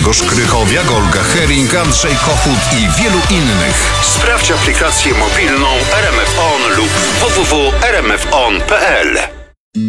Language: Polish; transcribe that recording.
Grzegorz Krychowiak, Olga Hering, Andrzej Kochut i wielu innych. Sprawdź aplikację mobilną RMF On lub www.rmfon.pl.